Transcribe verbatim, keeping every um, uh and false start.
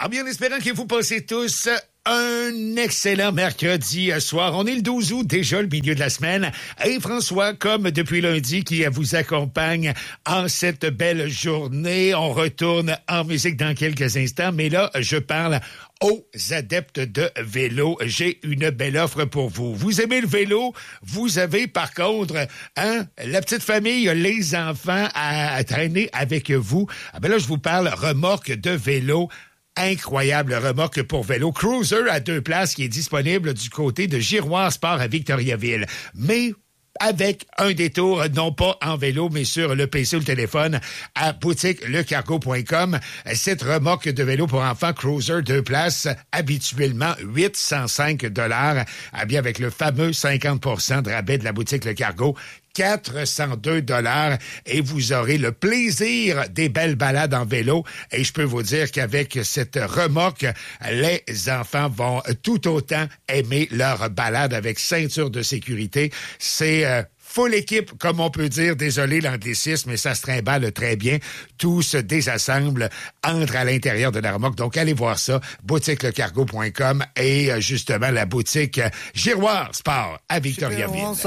Ah bien, en espérant que vous passez tous un excellent mercredi soir. On est le douze août, déjà le milieu de la semaine. Et François, comme depuis lundi, qui vous accompagne en cette belle journée. On retourne en musique dans quelques instants, mais là, je parle aux adeptes de vélo. J'ai une belle offre pour vous. Vous aimez le vélo? Vous avez, par contre, hein, la petite famille, les enfants à, à traîner avec vous. Ah ben là, je vous parle remorque de vélo. Incroyable remorque pour vélo. Cruiser à deux places qui est disponible du côté de Giroir Sport à Victoriaville. Mais avec un détour, non pas en vélo, mais sur le P C ou le téléphone, à boutique le cargo point com. Cette remorque de vélo pour enfants Cruiser deux places, habituellement huit cent cinq dollars, bien avec le fameux cinquante pour cent de rabais de la boutique Le Cargo. quatre cent deux dollars et vous aurez le plaisir des belles balades en vélo. Et je peux vous dire qu'avec cette remorque, les enfants vont tout autant aimer leur balade avec ceinture de sécurité. C'est euh, full équipe, comme on peut dire. Désolé l'anglicisme, mais ça se trimballe très bien. Tout se désassemble, entre à l'intérieur de la remorque. Donc, allez voir ça, boutique le cargo point com et justement la boutique Giroir Sport à Victoriaville.